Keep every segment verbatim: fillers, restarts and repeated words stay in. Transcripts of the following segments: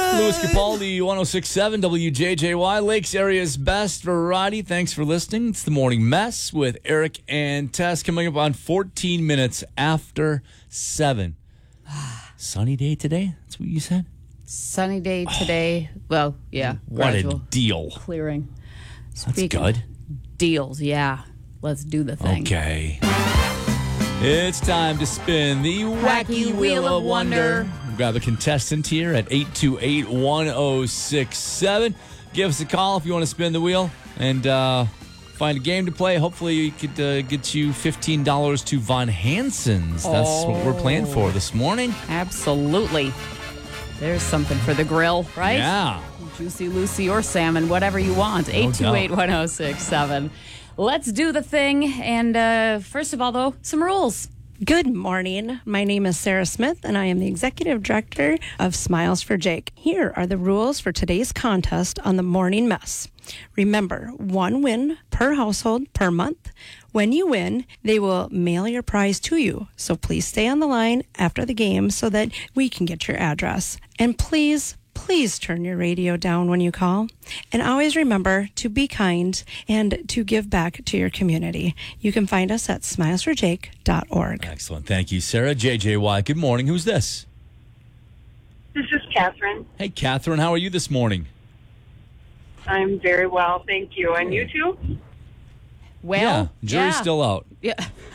Louis Capaldi, one oh six point seven W J J Y, Lakes Area's best variety. Thanks for listening. It's the Morning Mess with Eric and Tess coming up on fourteen minutes after seven. Sunny day today? That's what you said? Sunny day today. Oh, well, yeah. What a deal. Clearing. That's Speaking good. Deals, yeah. Let's do the thing. Okay. It's time to spin the Wacky, Wacky Wheel of Wonder. We've got a contestant here at eight two eight, one oh six seven. Give us a call if you want to spin the wheel and uh, find a game to play. Hopefully, we could uh, get you fifteen dollars to Von Hansen's. That's Oh. what we're playing for this morning. Absolutely. There's something for the grill, right? Yeah. Juicy Lucy or salmon, whatever you want. eight two eight, one oh six seven. Let's do the thing. And uh, first of all, though, some rules. Good morning. My name is Sarah Smith, and I am the Executive Director of Smiles for Jake. Here are the rules for today's contest on the Morning Mess. Remember, one win per household per month. When you win, they will mail your prize to you. So please stay on the line after the game so that we can get your address. And please, please turn your radio down when you call. And always remember to be kind and to give back to your community. You can find us at smiles for jake dot org. Excellent. Thank you, Sarah. J J Y, good morning. Who's this? This is Catherine. Hey, Catherine. How are you this morning? I'm very well, thank you. And you too? Well, yeah. Jury's yeah. still out. Yeah.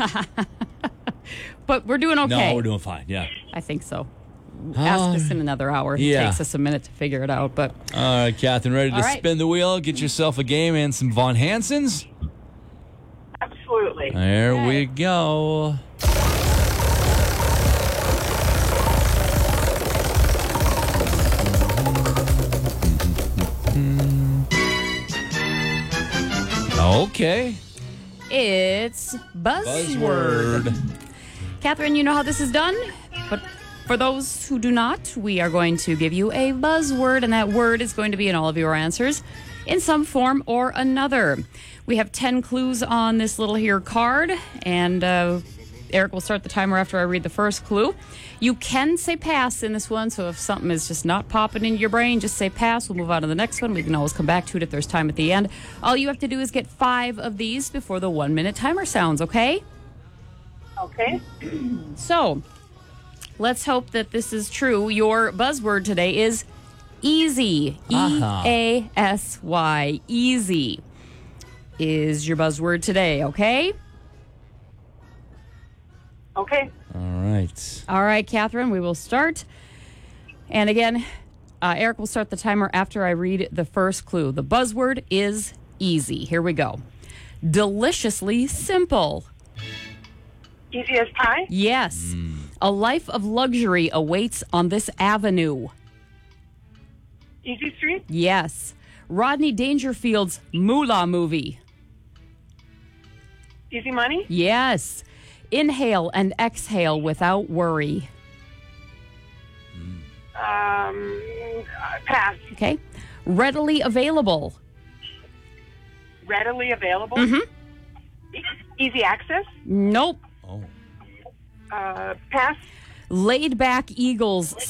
But we're doing okay. No, we're doing fine. Yeah. I think so. Ask us in another hour. yeah. It takes us a minute to figure it out. But All right, Catherine, ready to All right. spin the wheel? Get yourself a game and some Von Hansen's? Absolutely. There Okay. we go. Okay. it's buzzword. Buzzword. Catherine, you know how this is done? But for those who do not, we are going to give you a buzzword, and that word is going to be in all of your answers in some form or another. We have ten clues on this little here card, and uh, Eric will start the timer after I read the first clue. You can say pass in this one, so if something is just not popping into your brain, just say pass. We'll move on to the next one. We can always come back to it if there's time at the end. All you have to do is get five of these before the one-minute timer sounds, okay? Okay. So, let's hope that this is true. Your buzzword today is easy. Uh-huh. E A S Y. Easy is your buzzword today, okay? Okay. All right. All right, Catherine, we will start. And again, uh, Eric will start the timer after I read the first clue. The buzzword is easy. Here we go. Deliciously simple. Easy as pie? Yes. A life of luxury awaits on this avenue. Easy Street? Yes. Rodney Dangerfield's Moolah movie. Easy Money? Yes. Inhale and exhale without worry. Um, uh, pass. Okay. Readily available. Readily available? Mm-hmm. E- easy access? Nope. Oh. Uh, pass. Laid back eagles